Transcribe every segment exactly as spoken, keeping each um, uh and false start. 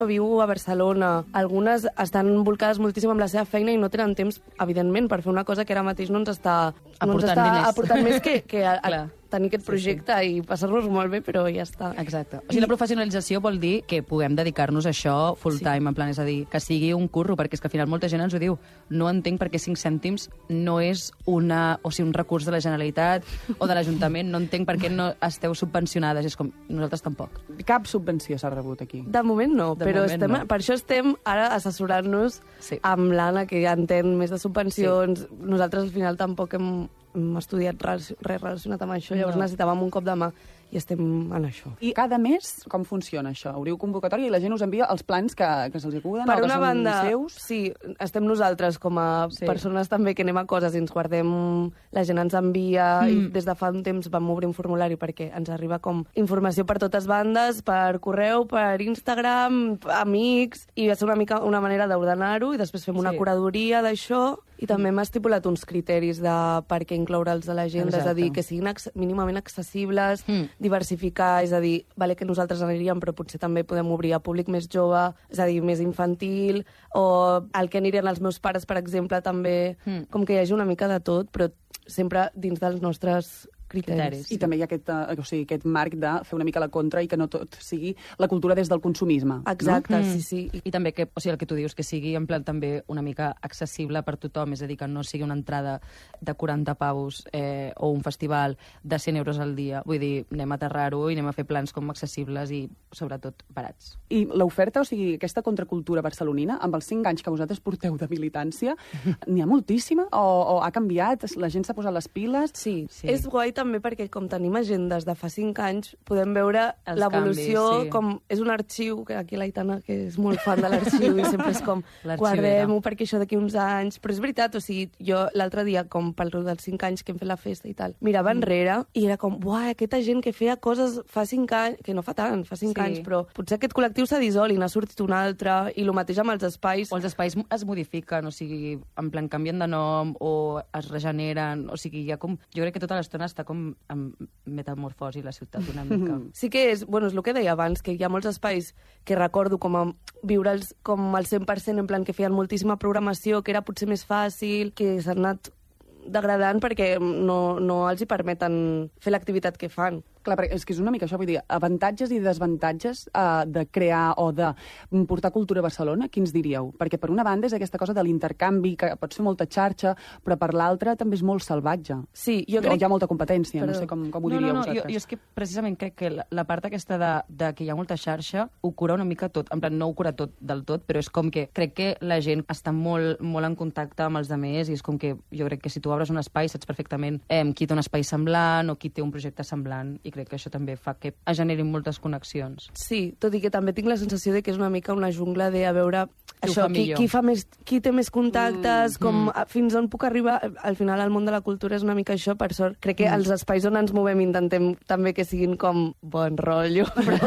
viu a Barcelona. Algunes estan volcades moltíssim amb la seva feina i no tenen temps, evidentment, per fer una cosa que ara mateix no ens està, no ens està aportant més que, que a, a tenir aquest projecte sí, sí. i passar-nos molt bé, però ja està. Exacte. O sigui, la professionalització vol dir que puguem dedicar-nos a això full time, sí. en plan, és a dir, que sigui un curro, perquè és que al final molta gent ens ho diu. No entenc per què cinc cèntims no és una, o sigui, un recurs de la Generalitat o de l'Ajuntament, no entenc per què no esteu subvencionades, és com, nosaltres tampoc. Cap subvenció s'ha rebut aquí. De moment no, de però moment estem, no. per això estem ara assessorant-nos sí. amb l'Anna, que ja entén més de subvencions. Sí. Nosaltres al final tampoc hem, hem estudiat res relacionat amb això, llavors no. necessitàvem un cop de mà i estem en això. I cada mes com funciona això? Obriu convocatòria i la gent us envia els plans que, que se'ls acuden per o que una són banda, seus? Sí, estem nosaltres com a sí. persones també que anem a coses i ens guardem, la gent ens envia mm. i des de fa un temps vam obrir un formulari perquè ens arriba com informació per totes bandes, per correu, per Instagram, amics, i va ser una mica una manera d'ordenar-ho i després fem una sí. curadoria d'això i també hem estipulat uns criteris de per què incloure'ls a l'agenda, és a dir, que siguin ac mínimament accessibles, mm. diversificar, és a dir, vale que nosaltres aniríem, però potser també podem obrir a públic més jove, és a dir, més infantil, o el que anirien els meus pares, per exemple, també, mm. com que hi hagi una mica de tot, però sempre dins dels nostres criteris. I sí. també hi ha aquest, uh, o sigui, aquest marc de fer una mica la contra i que no tot sigui la cultura des del consumisme. Exacte, no? sí, sí. I, I també que, o sigui, el que tu dius, que sigui en plan també una mica accessible per tothom, és a dir, que no sigui una entrada de quaranta pavos eh, o un festival de cent euros al dia. Vull dir, anem a aterrar-ho i anem a fer plans com accessibles i, sobretot, barats. I l'oferta, o sigui, aquesta contracultura barcelonina, amb els cinc anys que vosaltres porteu de militància, n'hi ha moltíssima? O, o ha canviat? La gent s'ha posat les piles? Sí, sí. És guai també perquè com tenim agendes de fa cinc anys podem veure l'evolució sí. com és un arxiu, que aquí l'Aitana que és molt fan de l'arxiu i sempre és com guardem-ho perquè això d'aquí uns anys, però és veritat, o sigui, jo l'altre dia com pel dels cinc anys que hem fet la festa i tal, mirava mm. enrere i era com, buah, aquesta gent que feia coses fa cinc anys, que no fa tant, fa cinc sí. anys, però potser aquest col·lectiu s'ha dissolt i n'ha sortit un altre, i el mateix amb els espais. O els espais es modifiquen, o sigui, en plan canvien de nom o es regeneren, o sigui, hi ha com... Jo crec que tota l'estona està com amb metamorfosi la ciutat una mica. Sí que és, bueno, és el que deia abans, que hi ha molts espais que recordo com a viure'ls com al cent per cent, en plan que feien moltíssima programació, que era potser més fàcil, que s'han anat degradant perquè no, no els hi permeten fer l'activitat que fan. Clar, perquè és que és una mica això, vull dir, avantatges i desavantatges uh, de crear o de portar cultura a Barcelona, quins diríeu? Perquè per una banda és aquesta cosa de l'intercanvi, que pot ser molta xarxa, però per l'altra també és molt salvatge. Sí, jo crec... O hi ha molta competència, Perdó. no sé com, com ho no, diríeu no, no, vosaltres. Jo, jo és que precisament crec que la, la part aquesta de, de que hi ha molta xarxa ho cura una mica tot, en plan no ho cura tot del tot, però és com que crec que la gent està molt, molt en contacte amb els altres i és com que jo crec que si tu obres un espai saps perfectament eh, qui té un espai semblant o qui té un projecte semblant, i crec que això també fa que es generin moltes connexions. Sí, tot i que també tinc la sensació de que és una mica una jungla de a veure qui això, qui, qui, fa més, qui té més contactes, mm, com mm. fins on puc arribar. Al final el món de la cultura és una mica això, per sort. Crec que mm. els espais on ens movem intentem també que siguin com bon rotllo.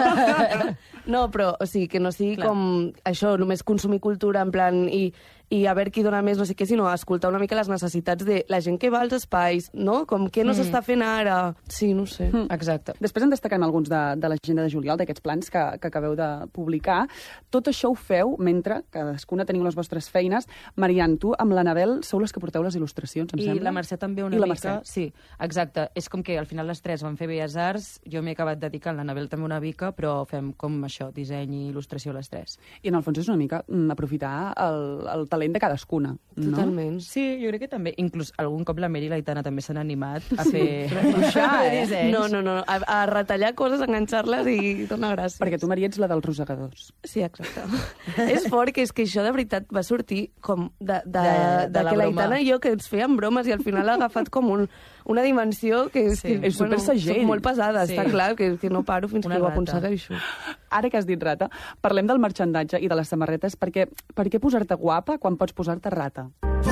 No, però, o sigui, que no sigui Clar. com això, només consumir cultura en plan i i a veure qui dona més, no sé què, sinó escoltar una mica les necessitats de la gent que va als espais, no? Com què no mm. s'està fent ara? Sí, no sé. Mm. Exacte. Després en destacarem alguns de, de l'agenda de juliol, d'aquests plans que, que acabeu de publicar. Tot això ho feu mentre cadascuna teniu les vostres feines. Marian, tu amb l'Anabel sou les que porteu les il·lustracions, em I sembla? I la Mercè també una I la mica. Sí, exacte. És com que al final les tres van fer Belles Arts, jo m'he acabat dedicant l'Anabel també una mica, però fem com això, disseny i il·lustració les tres. I en el fons és una mica mm, aprofitar el, el talent de cadascuna, no? Totalment. Sí, jo crec que també. Inclús algun cop la Meri i l'Aitana també s'han animat a sí. fer... Ruixar, eh? No, no, no. A, a retallar coses, enganxar-les i donar gràcies. Perquè tu, Maria, ets la dels rosegadors. Sí, exacte. És fort que és que això de veritat va sortir com de, de, de, de, de la que broma. l'Aitana i jo que ens fèiem bromes i al final ha agafat com un, una dimensió que és, sí. que, és super segell. Soc molt pesada, sí. està clar, que, que no paro fins una que ho rata. aconsegueixo. Ara que has dit rata, parlem del marxandatge i de les samarretes, perquè per què posar-te guapa quan pots posar-te rata?